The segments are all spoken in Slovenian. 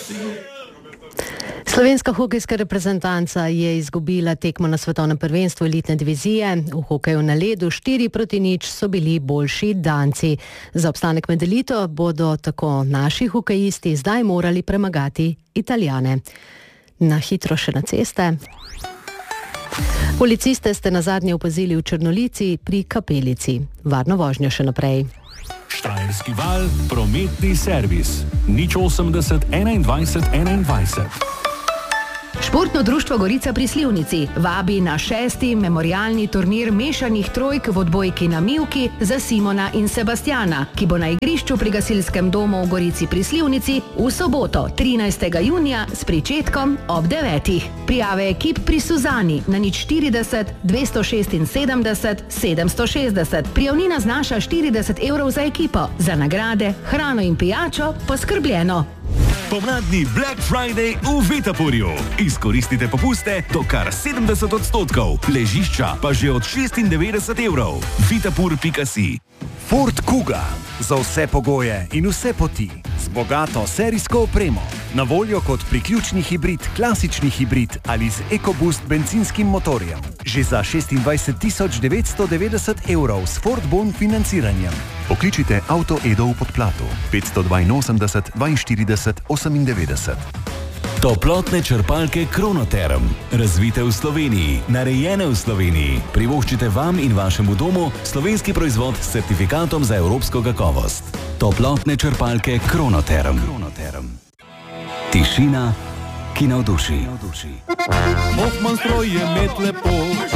Slovenska hokejska reprezentanca je izgubila tekmo na svetovnem prvenstvu elitne divizije. V hokeju na ledu 4-0 so bili boljši Danci. Za obstanek med elito bodo tako naši hokejisti zdaj morali premagati Italijane. Na hitro še na ceste. Policiste ste nazadnje opazili v Črnolici pri Kapelici. Varno vožnjo še naprej. Štajerski val, prometni servis. 080 21 21. Športno društvo Gorica pri Slivnici vabi na 6. memorialni turnir mešanih trojk v odbojki na mivki za Simona in Sebastiana, ki bo na igrišču pri gasilskem domu v Gorici pri Slivnici v soboto 13. junija s pričetkom ob 9. Prijave ekip pri Suzani na 040 276 760. Prijavnina znaša 40 evrov za ekipo. Za nagrade, hrano in pijačo poskrbljeno. Pomladni Black Friday v Vitapurju. Izkoristite popuste do kar 70%, ležišča pa že od 96 evrov. Vitapur.si. Ford Kuga. Za vse pogoje in vse poti. Z bogato serijsko opremo. Na voljo kot priključni hibrid, klasični hibrid ali z EcoBoost bencinskim motorjem. Že za 26 990 evrov s Ford Bon financiranjem. Pokličite Auto Edo v Podplatu 582 42 98. Toplotne črpalke Kronoterm. Razvite v Sloveniji, narejene v Sloveniji. Privoščite vam in vašemu domu slovenski proizvod s certifikatom za evropsko kakovost. Toplotne črpalke Kronoterm. Tišina, ki navduši. Hoffman stroj je med lepo.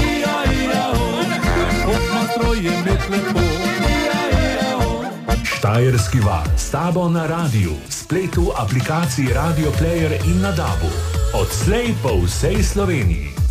Hoffman stroj je med lepo. Štajerski val, s tabo na radiju, spletu, aplikaciji Radio Player in na DAB-u. Odslej po vsej Sloveniji.